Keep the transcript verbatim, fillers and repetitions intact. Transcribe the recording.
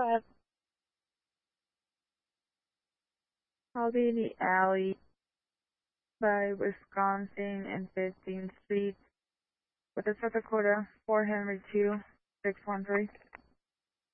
Five. Albany Alley by Wisconsin and fifteenth Street with the South Dakota four Henry two six one three.